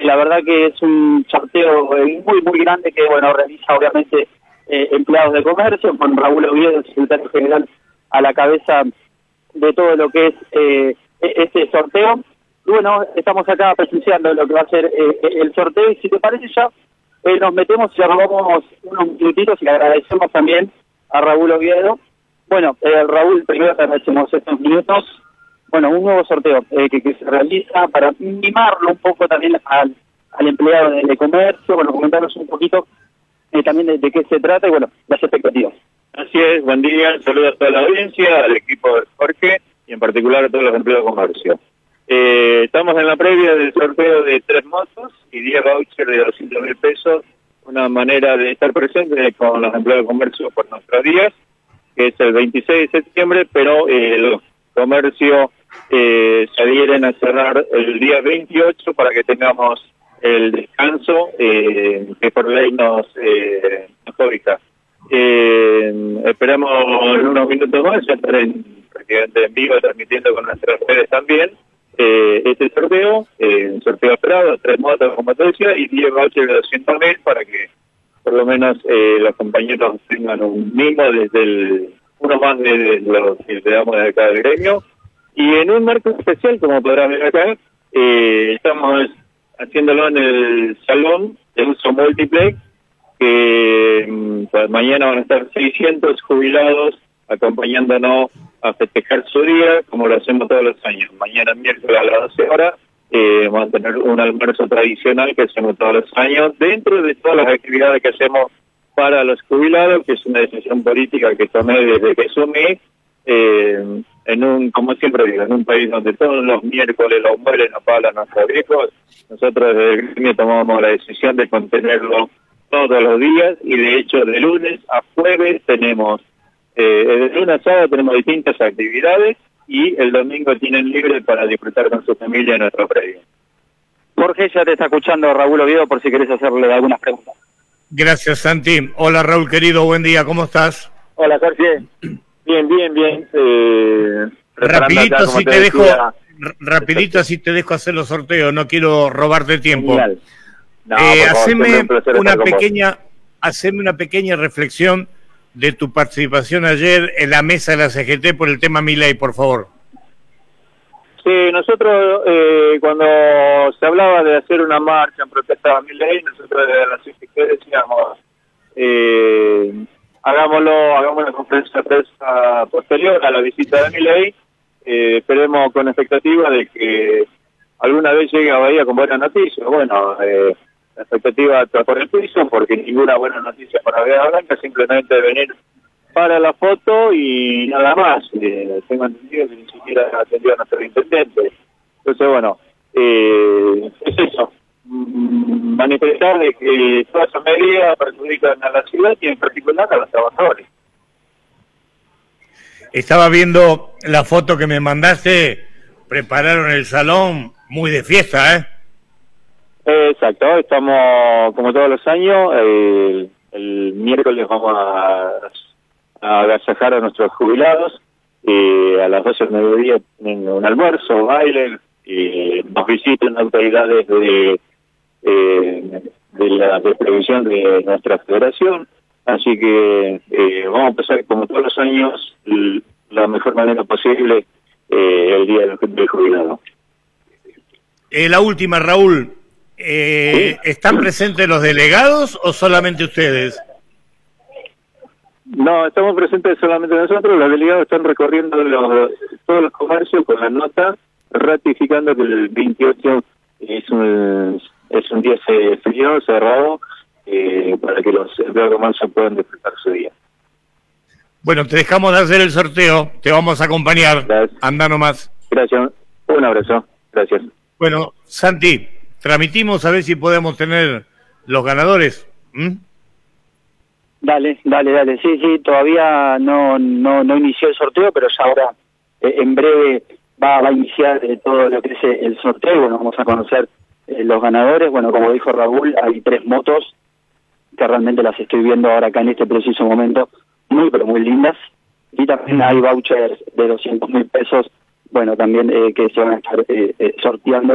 la verdad que es un sorteo muy, muy grande que, bueno, realiza obviamente empleados de comercio, con Raúl Oviedo, el secretario general, a la cabeza de todo lo que es este sorteo. Y bueno, estamos acá presenciando lo que va a ser el sorteo, y si te parece ya nos metemos y robamos unos minutitos y le agradecemos también a Raúl Oviedo. Bueno, Raúl, primero te agradecemos estos minutos. Bueno, un nuevo sorteo que se realiza para mimarlo un poco también al empleado de comercio. Bueno, comentarnos un poquito también de qué se trata y, bueno, las expectativas. Así es, buen día, saludos a toda la audiencia, al equipo de Jorge y en particular a todos los empleados de comercio. Estamos en la previa del sorteo de 3 motos y 10 vouchers de 200.000 pesos, una manera de estar presente con los empleados de comercio por nuestros días, que es el 26 de septiembre, pero los comercios se adhieren a cerrar el día 28 para que tengamos el descanso que por ley nos fija. Esperamos en unos minutos más, ya estaré prácticamente en vivo transmitiendo con nuestras redes también este sorteo, un sorteo esperado, 3 motos como te decía y 10 vouchers de 200.000 para que por lo menos los compañeros tengan un mimo desde uno más de los que le damos de acá del gremio. Y en un marco especial, como podrán ver acá, estamos haciéndolo en el salón de uso múltiple, que pues, mañana van a estar 600 jubilados acompañándonos a festejar su día, como lo hacemos todos los años. Mañana miércoles a las 12 horas vamos a tener un almuerzo tradicional que hacemos todos los años, dentro de todas las actividades que hacemos para los jubilados, que es una decisión política que tomé desde que asumí, como siempre digo, en un país donde todos los miércoles los mueren nos pagan nuestros viejos, nosotros desde el gremio tomamos la decisión de contenerlo todos los días, y de hecho de lunes a jueves tenemos, de lunes a sábado tenemos distintas actividades, y el domingo tienen libre para disfrutar con su familia en nuestro predio. Jorge, ya te está escuchando Raúl Oviedo por si querés hacerle algunas preguntas. Gracias, Santi. Hola, Raúl, querido, buen día, ¿cómo estás? Hola, Jorge. Bien. Rapidito, acá, rapidito así te dejo hacer los sorteos, no quiero robarte tiempo. No, haceme una pequeña reflexión de tu participación ayer en la mesa de la CGT por el tema Milei, por favor. Sí, nosotros cuando se hablaba de hacer una marcha en protesta a Milei, nosotros desde la CGT decíamos, hagamos una conferencia de prensa posterior a la visita de Milei, esperemos con expectativa de que alguna vez llegue a Bahía con buenas noticias. Bueno, la expectativa está por el piso, porque ninguna buena noticia para Bahía Blanca, simplemente venir para la foto y nada más. Tengo entendido que ni siquiera atendió a nuestro intendente. Entonces, bueno, es eso. Manifestar de que todas esas medidas perjudican a la ciudad y en particular a los trabajadores. Estaba viendo la foto que me mandaste, prepararon el salón muy de fiesta, ¿eh? Exacto, estamos como todos los años, el miércoles vamos a agasajar a nuestros jubilados, a las 12 del mediodía tienen un almuerzo, baile, nos visitan autoridades de la previsión de nuestra federación, así que vamos a empezar como todos los años la mejor manera posible el día del jubilado. La última, Raúl, ¿sí? ¿Están presentes los delegados o solamente ustedes? No, estamos presentes solamente nosotros. Los delegados están recorriendo todos los comercios con la nota, ratificando que el 28 es un día frío, cerrado, para que los empleados de comercio puedan disfrutar su día. Bueno, te dejamos de hacer el sorteo, te vamos a acompañar. Gracias. Anda nomás. Gracias, un abrazo, gracias. Bueno, Santi, transmitimos a ver si podemos tener los ganadores. Dale. Sí, todavía no inició el sorteo, pero ya ahora en breve va a iniciar todo lo que es el sorteo. Bueno, vamos a conocer los ganadores. Bueno, como dijo Raúl, hay 3 motos que realmente las estoy viendo ahora acá en este preciso momento, muy pero muy lindas. Y también hay vouchers de 200.000 pesos, bueno, también que se van a estar sorteando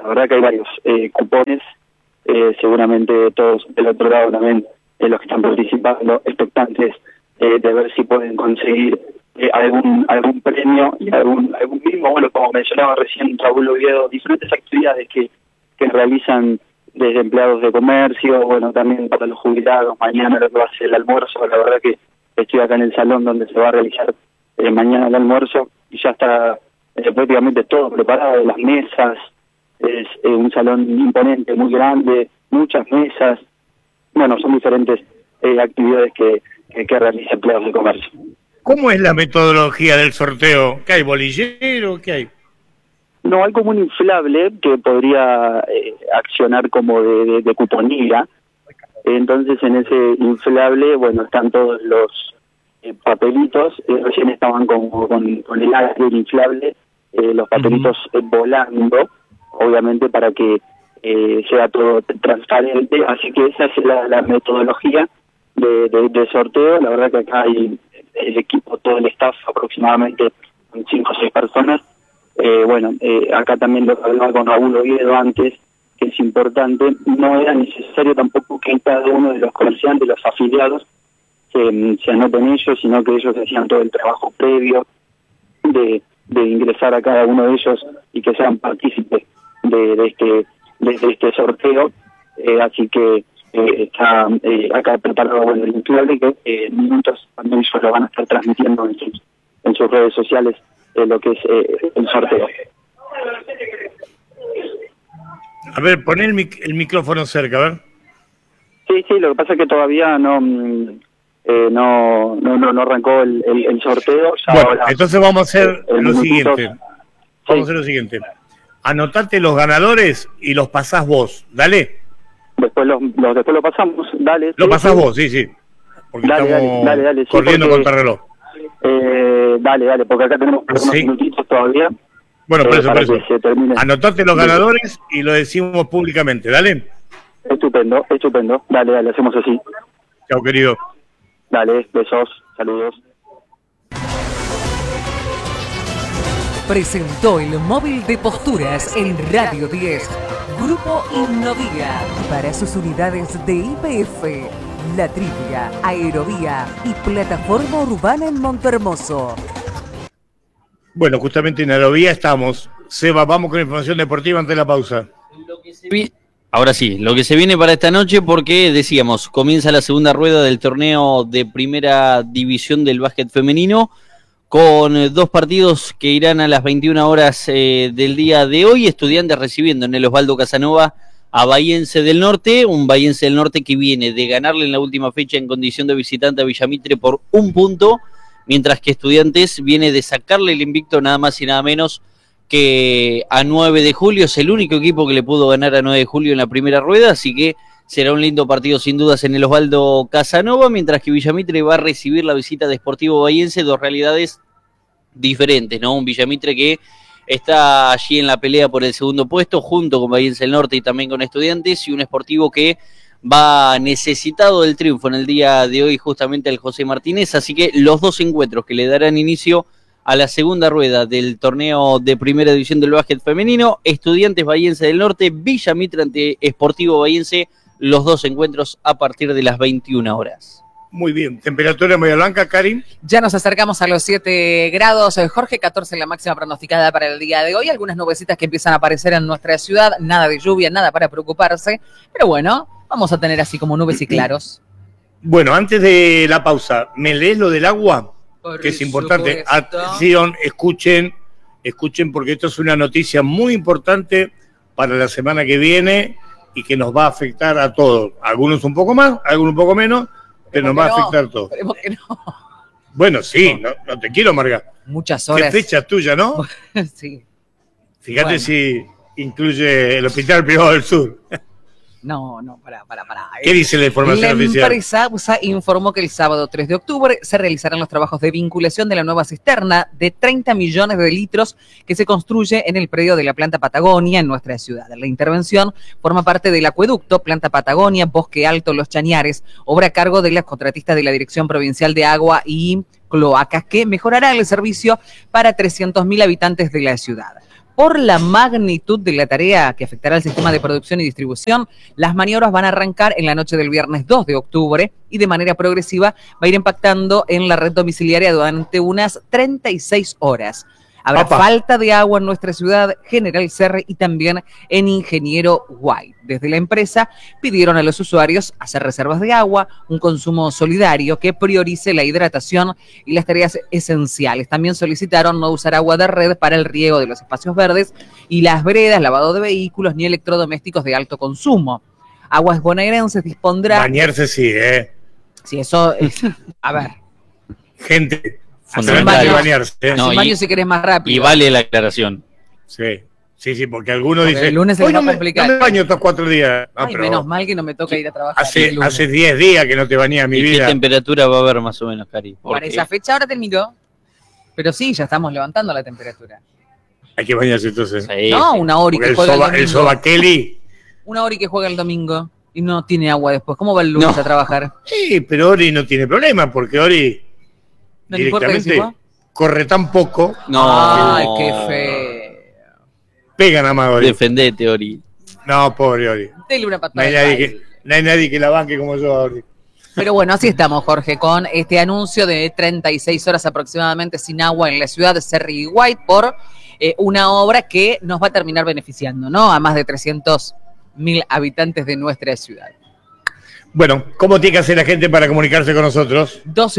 la verdad que hay varios cupones, seguramente todos del otro lado también, los que están participando, expectantes de ver si pueden conseguir algún premio y algún mismo, bueno, como mencionaba recién Raúl Oviedo, diferentes actividades que realizan desde empleados de comercio, bueno, también para los jubilados, mañana lo que va a ser el almuerzo, la verdad que estoy acá en el salón donde se va a realizar mañana el almuerzo y ya está prácticamente todo preparado, las mesas, es un salón imponente, muy grande, muchas mesas, bueno, son diferentes actividades que realiza empleados de comercio. ¿Cómo es la metodología del sorteo? ¿Qué hay, bolillero? ¿Qué hay? No, hay como un inflable que podría accionar como de cuponía. Entonces en ese inflable, bueno, están todos los papelitos, recién estaban con el aire del inflable, los papelitos volando, obviamente para que sea todo transparente, así que esa es la metodología de sorteo. La verdad que acá hay el equipo, todo el staff, aproximadamente 5 o 6 personas. Acá también lo que hablaba con Raúl Oviedo antes, que es importante, no era necesario tampoco que cada uno de los comerciantes, los afiliados, se anoten ellos, sino que ellos hacían todo el trabajo previo de ingresar a cada uno de ellos y que sean partícipes de este sorteo. Así que está acá preparado el inflable, que en minutos también ellos lo van a estar transmitiendo en sus redes sociales, lo que es el sorteo. A ver, pon el micrófono cerca, a ver. Sí, lo que pasa es que todavía no arrancó el sorteo. Ya bueno, ahora, entonces vamos a hacer lo siguiente. Sí. Vamos a hacer lo siguiente. Anotate los ganadores y los pasás vos, dale. Después lo pasamos, dale. Lo pasás vos, sí. Porque estamos dale, corriendo contra reloj. Dale, porque acá tenemos unos minutitos todavía. Bueno, por eso. Anotate los Bien. ganadores y lo decimos públicamente, dale. Estupendo. Dale, hacemos así. Chao, querido. Dale, besos, saludos. Presentó el móvil de posturas en Radio 10. Grupo Innovía. Para sus unidades de IPF, La Trivia, Aerovía y Plataforma Urbana en Montehermoso. Bueno, justamente en Aerovía estamos. Seba, vamos con información deportiva ante la pausa. Ahora sí, lo que se viene para esta noche, porque decíamos, comienza la segunda rueda del torneo de primera división del básquet femenino, con 2 partidos que irán a las 21 horas del día de hoy. Estudiantes recibiendo en el Osvaldo Casanova a Bahiense del Norte, un Bahiense del Norte que viene de ganarle en la última fecha en condición de visitante a Villamitre por 1 punto, mientras que Estudiantes viene de sacarle el invicto nada más y nada menos que a 9 de julio. Es el único equipo que le pudo ganar a 9 de julio en la primera rueda, así que será un lindo partido sin dudas en el Osvaldo Casanova, mientras que Villamitre va a recibir la visita de Sportivo Bahiense, 2 realidades diferentes, ¿no? Un Villamitre que está allí en la pelea por el segundo puesto, junto con Bahiense del Norte y también con Estudiantes, y un Sportivo que va necesitado del triunfo en el día de hoy justamente al José Martínez, así que los 2 encuentros que le darán inicio a la segunda rueda del torneo de primera división del básquet femenino, Estudiantes Bahiense del Norte, Villamitre ante Sportivo Bahiense, los 2 encuentros a partir de las 21 horas. Muy bien, temperatura en Bahía Blanca, Karin. Ya nos acercamos a los 7 grados, Jorge, 14 la máxima pronosticada para el día de hoy, algunas nubecitas que empiezan a aparecer en nuestra ciudad, nada de lluvia, nada para preocuparse, pero bueno, vamos a tener así como nubes y claros. Bueno, antes de la pausa, ¿me lees lo del agua? Que es importante. Atención, escuchen, porque esto es una noticia muy importante para la semana que viene y que nos va a afectar a todos. Algunos un poco más, algunos un poco menos, pero nos va a afectar a todos. Esperemos que no. Bueno, sí, no te quiero amargar. Muchas horas. ¿Qué fecha tuya, no? Sí. Fíjate bueno. Si incluye el Hospital Privado del Sur. No, para. ¿Qué dice la información oficial? La empresa USA informó que el sábado 3 de octubre se realizarán los trabajos de vinculación de la nueva cisterna de 30 millones de litros que se construye en el predio de la Planta Patagonia en nuestra ciudad. La intervención forma parte del acueducto Planta Patagonia, Bosque Alto, Los Chañares, obra a cargo de las contratistas de la Dirección Provincial de Agua y Cloacas, que mejorará el servicio para 300.000 habitantes de la ciudad. Por la magnitud de la tarea que afectará al sistema de producción y distribución, las maniobras van a arrancar en la noche del viernes 2 de octubre y de manera progresiva va a ir impactando en la red domiciliaria durante unas 36 horas. Habrá falta de agua en nuestra ciudad, General Serre y también en Ingeniero White. Desde la empresa pidieron a los usuarios hacer reservas de agua, un consumo solidario que priorice la hidratación y las tareas esenciales. También solicitaron no usar agua de red para el riego de los espacios verdes y las veredas, lavado de vehículos ni electrodomésticos de alto consumo. Aguas Bonaerenses dispondrá... Bañarse sí, Sí, eso es... A ver. Gente... Bañarse, no, baño si querés más rápido. Y vale la aclaración. Sí, porque algunos dicen, el lunes hoy no me baño estos 4 días. No, ay, pero menos mal que no me toca ir a trabajar. Hace 10 días que no te bañas mi vida. ¿Qué temperatura va a haber más o menos, Cari? Para esa fecha ahora terminó. Pero sí, ya estamos levantando la temperatura. Hay que bañarse entonces. Sí, no, una hora y que juega el domingo. El Sobaqueli. Una hora y que juega el domingo y no tiene agua después. ¿Cómo va el lunes a trabajar? Sí, pero Ori no tiene problema porque Ori... ¿No directamente corre tan poco. No. Ay, qué feo. Pega nada más, Ori. Defendete, Ori. No, pobre Ori. Dele una patada. No hay nadie que la banque como yo, Ori. Pero bueno, así estamos, Jorge, con este anuncio de 36 horas aproximadamente sin agua en la ciudad de Serre y White por una obra que nos va a terminar beneficiando, ¿no? A más de 300.000 habitantes de nuestra ciudad. Bueno, ¿cómo tiene que hacer la gente para comunicarse con nosotros?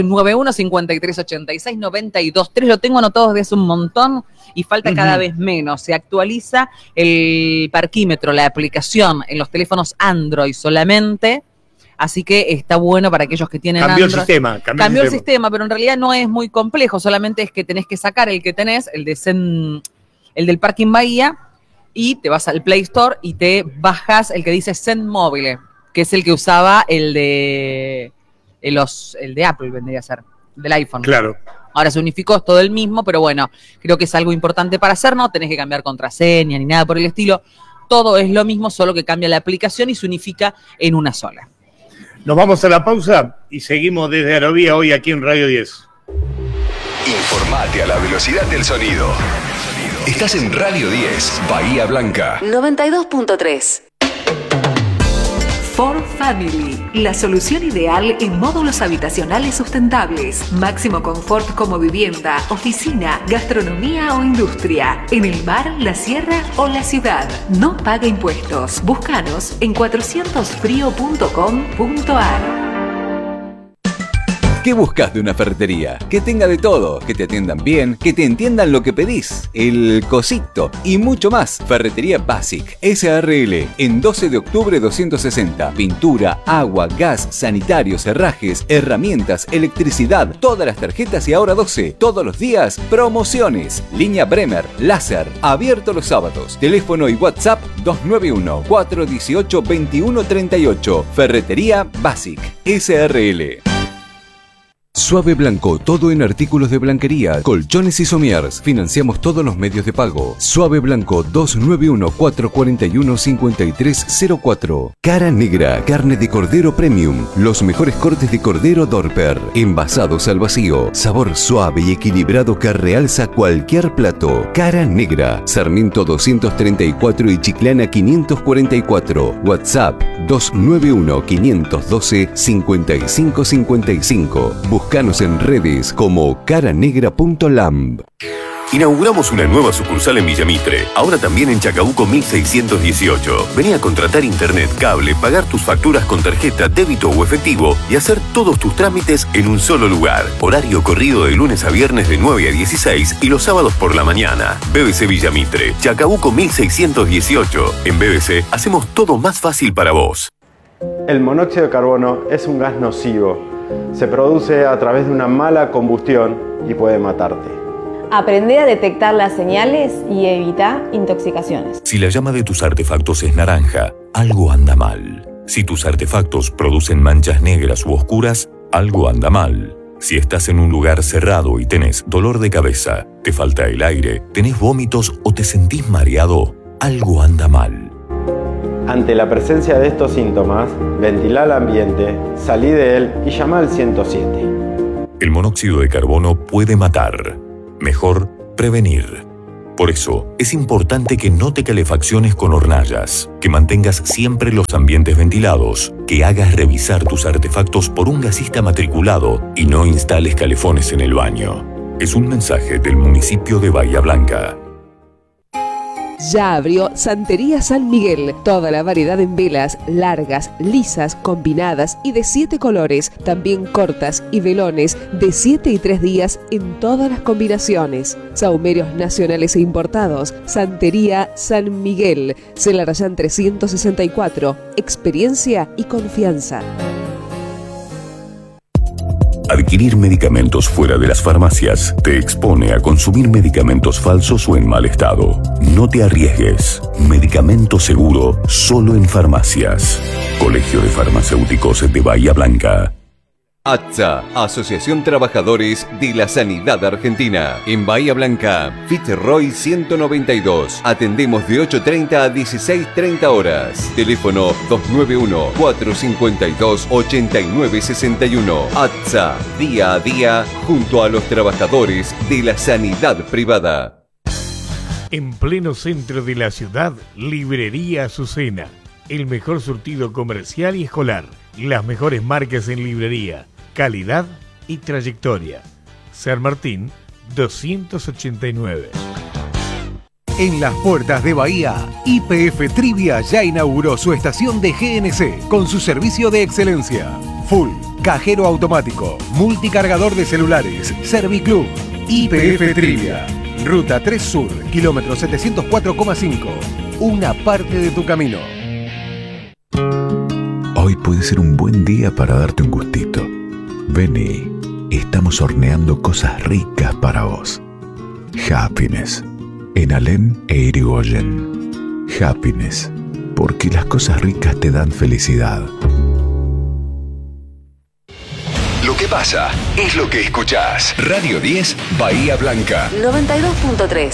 291-5386-92-3. Lo tengo anotado desde hace un montón y falta cada vez menos. Se actualiza el parquímetro, la aplicación en los teléfonos Android solamente. Así que está bueno para aquellos que tienen Cambió Android. Cambió el sistema, pero en realidad no es muy complejo. Solamente es que tenés que sacar el que tenés, el del Parking Bahía, y te vas al Play Store y te bajas el que dice Zen Mobile, que es el que usaba el de Apple, vendría a ser, del iPhone. Claro. Ahora se unificó, es todo el mismo, pero bueno, creo que es algo importante para hacer, no tenés que cambiar contraseña ni nada por el estilo. Todo es lo mismo, solo que cambia la aplicación y se unifica en una sola. Nos vamos a la pausa y seguimos desde Arovía hoy aquí en Radio 10. Informate a la velocidad del sonido. Estás en Radio 10, Bahía Blanca. 92.3. For Family, la solución ideal en módulos habitacionales sustentables. Máximo confort como vivienda, oficina, gastronomía o industria. En el mar, la sierra o la ciudad. No paga impuestos. Búscanos en 400frio.com.ar. ¿Qué buscas de una ferretería? Que tenga de todo, que te atiendan bien, que te entiendan lo que pedís, el cosito y mucho más. Ferretería Basic, SRL, en 12 de octubre 260. Pintura, agua, gas, sanitarios, herrajes, herramientas, electricidad, todas las tarjetas y ahora 12. Todos los días, promociones. Línea Bremer, láser, abierto los sábados. Teléfono y WhatsApp 291-418-2138. Ferretería Basic, SRL. Suave Blanco, todo en artículos de blanquería, colchones y somiers. Financiamos todos los medios de pago. Suave Blanco, 291-441-5304. Cara Negra, carne de cordero premium. Los mejores cortes de cordero Dorper. Envasados al vacío. Sabor suave y equilibrado que realza cualquier plato. Cara Negra, Sarmiento 234 y Chiclana 544. WhatsApp 291-512-5555. Búscanos en redes como caranegra.lamb. Inauguramos una nueva sucursal en Villamitre, ahora también en Chacabuco 1618. Vení a contratar internet, cable, pagar tus facturas con tarjeta, débito o efectivo y hacer todos tus trámites en un solo lugar. Horario corrido de lunes a viernes de 9 a 16 y los sábados por la mañana. BBC Villamitre, Chacabuco 1618. En BBC hacemos todo más fácil para vos. El monóxido de carbono es un gas nocivo. Se produce a través de una mala combustión y puede matarte. Aprende a detectar las señales y evita intoxicaciones. Si la llama de tus artefactos es naranja, algo anda mal. Si tus artefactos producen manchas negras u oscuras, algo anda mal. Si estás en un lugar cerrado y tenés dolor de cabeza, te falta el aire, tenés vómitos o te sentís mareado, algo anda mal. Ante la presencia de estos síntomas, ventila el ambiente, salí de él y llama al 107. El monóxido de carbono puede matar. Mejor prevenir. Por eso, es importante que no te calefacciones con hornallas, que mantengas siempre los ambientes ventilados, que hagas revisar tus artefactos por un gasista matriculado y no instales calefones en el baño. Es un mensaje del municipio de Bahía Blanca. Ya abrió Santería San Miguel. Toda la variedad en velas, largas, lisas, combinadas y de 7 colores. También cortas y velones de 7 y 3 días en todas las combinaciones. Sahumerios nacionales e importados. Santería San Miguel. Celarayán 364. Experiencia y confianza. Adquirir medicamentos fuera de las farmacias te expone a consumir medicamentos falsos o en mal estado. No te arriesgues. Medicamento seguro solo en farmacias. Colegio de Farmacéuticos de Bahía Blanca. ATSA, Asociación Trabajadores de la Sanidad Argentina. En Bahía Blanca, Fitzroy 192. Atendemos de 8:30 a 16:30 horas. Teléfono 291-452-8961. ATSA, día a día, junto a los trabajadores de la sanidad privada. En pleno centro de la ciudad, Librería Azucena. El mejor surtido comercial y escolar. Las mejores marcas en librería. Calidad y trayectoria. San Martín 289. En las puertas de Bahía, YPF Trivia ya inauguró su estación de GNC con su servicio de excelencia. Full, cajero automático, multicargador de celulares, Serviclub. YPF Trivia. Ruta 3 Sur, kilómetro 704,5. Una parte de tu camino. Hoy puede ser un buen día para darte un gustito. Vení, estamos horneando cosas ricas para vos. Happiness, en Alem e Irigoyen. Happiness, porque las cosas ricas te dan felicidad. Lo que pasa es lo que escuchás. Radio 10, Bahía Blanca. 92.3.